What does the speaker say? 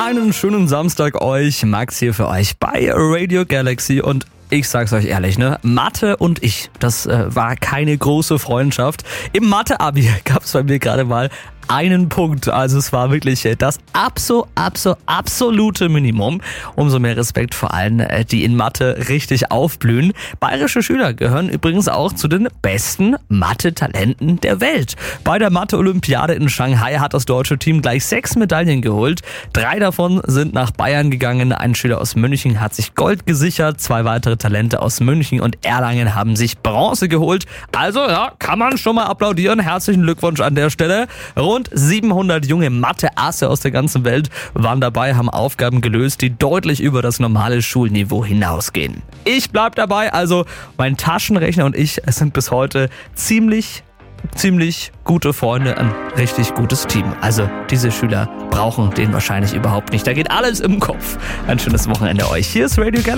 Einen schönen Samstag euch. Max hier für euch bei Radio Galaxy und ich sag's euch ehrlich, Mathe und ich, das war keine große Freundschaft. Im Mathe-Abi gab's bei mir gerade mal einen Punkt. Also es war wirklich das absolute Minimum. Umso mehr Respekt vor allen, die in Mathe richtig aufblühen. Bayerische Schüler gehören übrigens auch zu den besten Mathe-Talenten der Welt. Bei der Mathe-Olympiade in Shanghai hat das deutsche Team gleich 6 Medaillen geholt. 3 davon sind nach Bayern gegangen. Ein Schüler aus München hat sich Gold gesichert. 2 weitere Talente aus München und Erlangen haben sich Bronze geholt. Also ja, kann man schon mal applaudieren. Herzlichen Glückwunsch an der Stelle. Rund 700 junge Mathe-Asse aus der ganzen Welt waren dabei, haben Aufgaben gelöst, die deutlich über das normale Schulniveau hinausgehen. Ich bleib dabei, also mein Taschenrechner und ich sind bis heute ziemlich gute Freunde, ein richtig gutes Team. Also diese Schüler brauchen den wahrscheinlich überhaupt nicht. Da geht alles im Kopf. Ein schönes Wochenende euch. Hier ist Radio Galaxy.